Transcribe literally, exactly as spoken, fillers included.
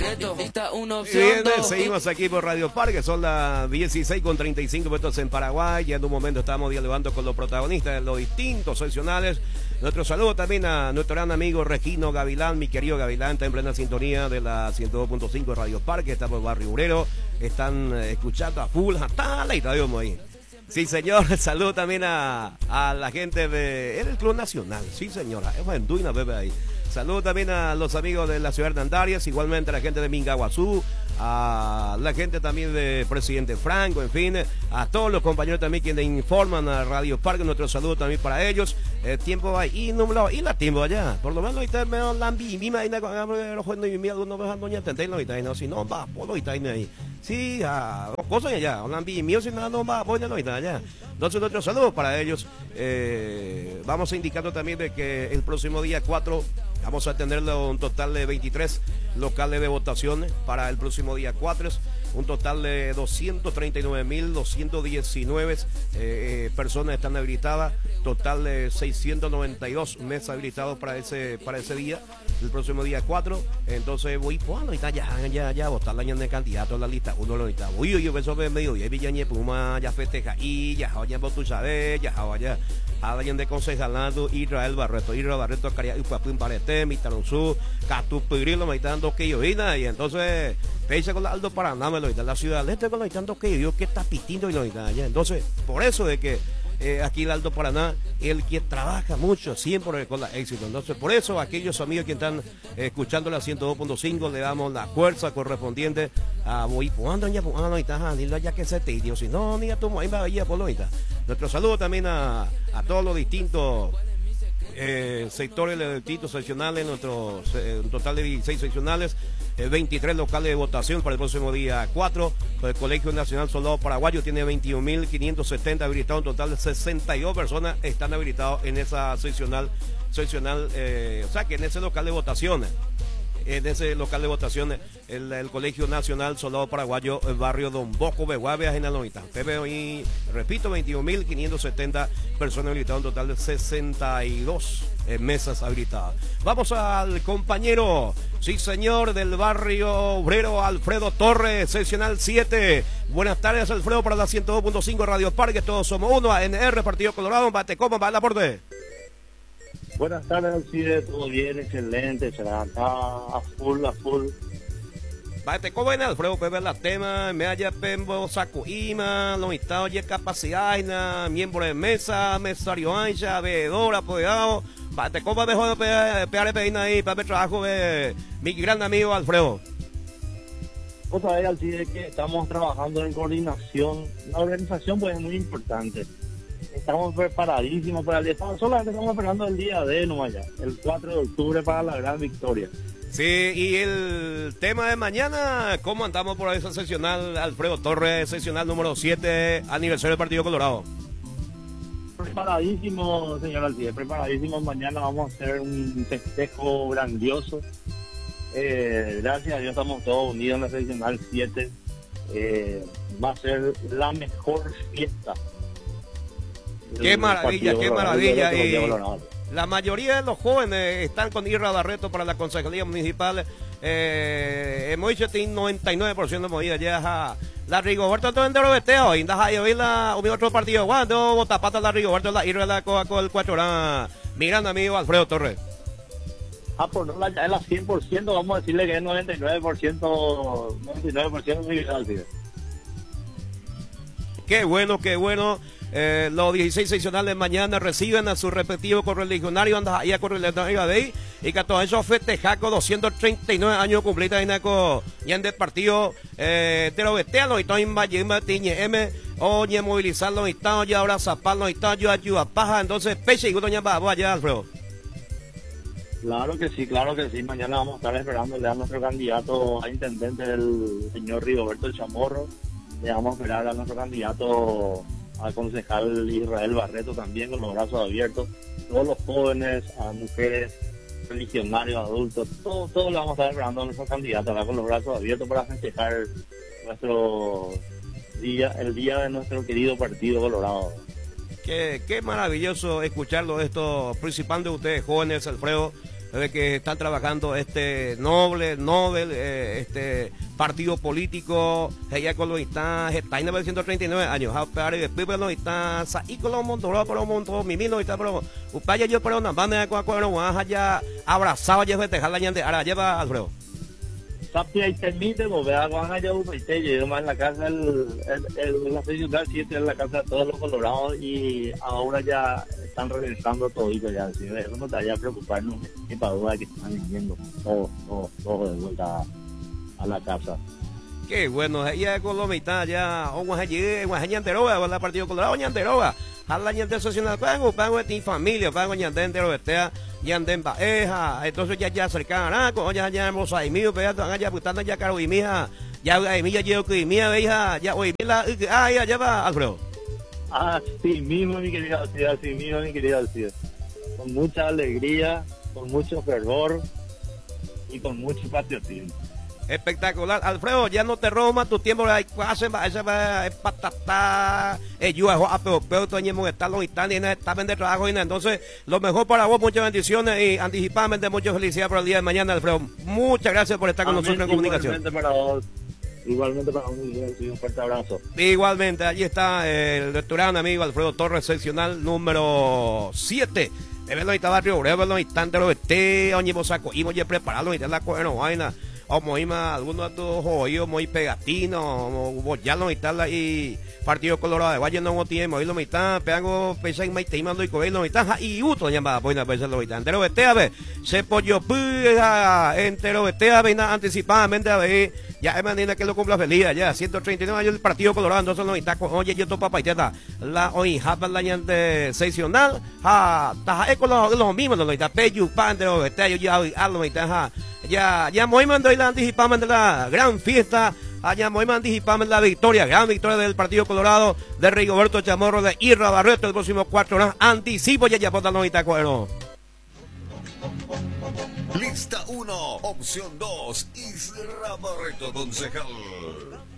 secreto, esta una opción. Bien, seguimos aquí por Radio Parque, son las dieciséis con treinta y cinco minutos en Paraguay. Ya en un momento estamos dialogando con los protagonistas de los distintos seccionales. Nuestro saludo también a nuestro gran amigo Regino Gavilán, mi querido Gavilán, está en plena sintonía de la ciento dos punto cinco Radio Parque, está por Barrio Obrero, están escuchando a full, hasta la estadio ahí. Sí, señor, saludo también a, a la gente de el Club Nacional, sí, señora, es en Duina, bebé ahí. Saludo también a los amigos de la ciudad de Andarias, igualmente a la gente de Mingaguazú, a la gente también de Presidente Franco, en fin, a todos los compañeros también quienes informan a Radio Parque, nuestro saludo también para ellos. El tiempo va y no y la tiempo allá, por lo menos ahorita me la vi, mi madre los jóvenes y mi algunos vean doña Tente no ahorita no si no va por ahorita ahí. Sí, a cosas allá, la vi mío si nada no va por ahorita allá. Entonces nuestro saludo para ellos. Eh, vamos a indicando también de que el próximo día cuatro vamos a tener un total de veintitrés locales de votaciones para el próximo día cuatro, un total de doscientos treinta y nueve mil doscientos diecinueve eh, personas están habilitadas, total de seiscientos noventa y dos mesas habilitadas para ese para ese día, el próximo día cuatro. Entonces voy, pues, ahorita ya, ya, ya, votar la de candidatos en la lista, uno lo necesita. Uy, yo pienso que medio día, Villañe Puma, ya festeja, y ya, ya, tú sabes, ya, ya. Alguien de concejalando Israel Barreto, Israel Barreto, Caria y Papín Barete, Mitanuzú, Catu Pigrilo, me están dando que yo vine, y entonces, pese con Aldo Paraná, me lo está la ciudad de este con lo están que yo, que está pitindo y lo está allá. Entonces, por eso de que eh, aquí el Aldo Paraná, el que trabaja mucho, siempre con la éxito. Entonces, por eso, aquellos amigos que están eh, escuchando la ciento dos punto cinco, le damos la fuerza correspondiente a Boy, cuando ya, no está, dile ya que se te dio, si no, ni a tu ahí va a ir por lo está. Nuestro saludo también a, a todos los distintos eh, sectores de distintos seccionales, nuestro eh, un total de dieciséis seccionales, eh, veintitrés locales de votación para el próximo día cuatro. El Colegio Nacional Soldado Paraguayo tiene veintiún mil quinientos setenta habilitados, un total de sesenta y dos personas están habilitados en esa seccional, seccional eh, o sea que en ese local de votaciones. En ese local de votaciones, el, el Colegio Nacional Soldado Paraguayo, el barrio Don Bosco, Beguavia, Genalonita. Y repito, veintiún mil quinientos setenta personas habilitadas, un total de sesenta y dos eh, mesas habilitadas. Vamos al compañero, sí señor, del barrio obrero, Alfredo Torres, seccional siete. Buenas tardes, Alfredo, para la ciento dos punto cinco Radio Parque. Todos somos uno, A N R, Partido Colorado, Bate como va el aporte. Buenas tardes, Alcide, todo bien, excelente, se la está a full, a full. Bate como en Alfredo, pues ver las temas, me haya pembo, saco ima, los estados de capacidad, miembro de mesa, mesario ancha, veedor, apoyado. Bate como mejor de pegar peina ahí para el trabajo de mi gran amigo Alfredo. Vos sabés, Alcide, que estamos trabajando en coordinación, la organización pues es muy importante. Estamos preparadísimos para el día. Solamente estamos esperando el día de nomás ya, el cuatro de octubre para la gran victoria. Sí, y el tema de mañana, ¿cómo andamos por esa seccional? Alfredo Torres, seccional número siete, aniversario del Partido Colorado. Preparadísimo, señor Alcide, preparadísimo. Mañana vamos a hacer un festejo grandioso. Eh, gracias a Dios estamos todos unidos en la seccional siete. Eh, va a ser la mejor fiesta. Qué maravilla, qué maravilla. Y la mayoría de los jóvenes están con Irra Barreto para la Concejalía Municipal. Eh, hemos dicho que noventa y nueve por ciento de movida ya. La Rigoberto todo entero veteo. Y da hoy la un otro partido. Cuando botapata la Rigoberto la Irra la coa con el cuatro horas. Mirando amigo Alfredo Torres. Ah, por no la es la cien por ciento, vamos a decirle que es noventa y nueve por ciento, noventa y nueve por ciento de Qué bueno, qué bueno. Eh, los dieciséis seccionales mañana reciben a su respectivo correligionario, anda ahí a correligionario de ahí, y que todos esos festejaco doscientos treinta y nueve años cumplidos en el y en el partido eh, de los bestianos y todo en Valle Tiñe M, oye, movilizar los estados, ya ahora zapar los estados, yo ayuda paja, entonces peche y doña Babo allá, Alfredo. Claro que sí, claro que sí, mañana vamos a estar esperándole a nuestro candidato a intendente, el señor Rigoberto El Chamorro, le vamos a esperar a nuestro candidato al concejal Israel Barreto también con los brazos abiertos, todos los jóvenes, a mujeres, religionarios, adultos, todos todo le vamos a estar esperando a nuestro candidato con los brazos abiertos para festejar nuestro día, el día de nuestro querido Partido Colorado. Qué, qué maravilloso escucharlo esto, principalmente ustedes jóvenes, Alfredo, de que están trabajando este noble, Nobel, eh, este partido político, ella con los está, está en novecientos treinta y nueve años, a de pibe no está, y con los montoros, pero montoros, mi no está, pero upaya yo, pero una banda de cuacuero, ya abrazado, ya festejar la ñante, ahora lleva Alfredo. Sapia y termite, pues vea, van allá un peite, yo más en la casa, el, el, el, la ciudad siete en la casa de todos los colorados y ahora ya están regresando todito ya, así, eso no te vaya a preocuparnos, ni para duda que están viniendo todo, todo, todo de vuelta a, a la casa. Qué bueno, ella con la mitad ya, o guajalle, guajañanteroga, la partido colorado, ñanteroga. Jala ñante social, pago, pago de ti familia, pago ñante entero bestea, ñante en paeja, entonces ya ya cercana, con ya ya hermosa y mío, pero ya ya putando ya caro y mija, ya y mía yo que mía veja, ya hoy la ah ya ya va Alfredo. Así mismo mi querida, así mismo mi querida, con mucha alegría, con mucho fervor y con mucho patriotismo. Espectacular, Alfredo, ya no te robo más tu tiempo, ese va, ese va, es patata, yo a pero pero tenemos que estar los instantes, está de trabajo, entonces, lo mejor para vos, muchas bendiciones y anticipadamente mucha felicidad para el día de mañana, Alfredo. Muchas gracias por estar con Amén, nosotros en comunicación. Igualmente para vos, igualmente para vos, un fuerte abrazo. Igualmente, allí está el doctorado amigo Alfredo Torres, seccional número siete. De verlo en barrio, de verlo en instante, lo esté, oñimo saco, y voy a prepararlo y te la cogen, vaina. O muy más, algunos de tus oídos muy pegatinos, o ya lo mitad y partido colorado de Valle no tiene, oído mitad, pegago, pesa en maite y mando y coído mitad, y uto llamada, buena pesa lo mitad. Entero vete a ver, se pollo puja, entero vete a ver, anticipadamente a ver, ya es manera que lo cumpla feliz, ya, ciento treinta y nueve años el partido colorado, entonces lo mitad, oye, yo topa y teta, la hoy, japa la llante seccional, ja, taja, es con los mismos, lo mitad, peyu, pan, entero vete, yo ya, a lo mitad, ja. Ya, ya muy mandó y la anticipamos de la gran fiesta, allá muy anticipamos la victoria, gran victoria del Partido Colorado de Rigoberto Chamorro de Irra Barreto el próximo cuatro horas, anticipo ya ya por la novita cuero. Lista uno, opción dos, Isra Barreto, concejal.